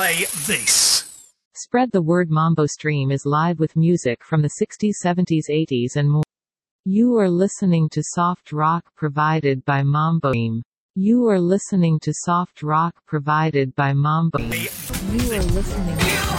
Play this. Spread the word. Mambo Stream is live with music from the 60s, 70s, 80s and more. You are listening to soft rock provided by Mambo Stream. You are listening to soft rock provided by Mambo Stream. You are listening to